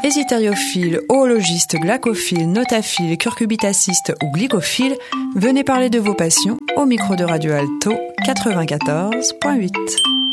Hésitériophile, oologistes, glaucophiles, notaphiles, curcubitacistes ou glycophiles, venez parler de vos passions au micro de Radio Alto 94.8.